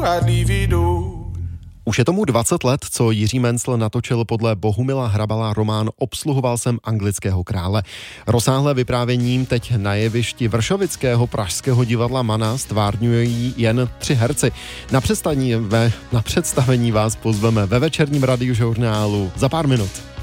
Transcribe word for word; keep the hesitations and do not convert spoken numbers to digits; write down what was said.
Už je tomu dvacet let, co Jiří Mencl natočil podle Bohumila Hrabala román Obsluhoval jsem anglického krále. Rozsáhlé vyprávěním teď na jevišti Vršovického pražského divadla Mana stvárňují jen tři herci. Na představení, ve, na představení vás pozveme ve večerním radiožurnálu za pár minut.